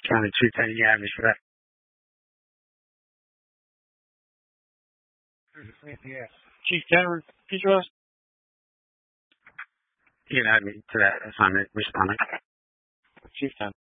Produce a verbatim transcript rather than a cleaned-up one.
County Chief, can you have me for that? Yeah. Chief Tanner, could you ask? You can add me to that assignment responding. Chief Tanner.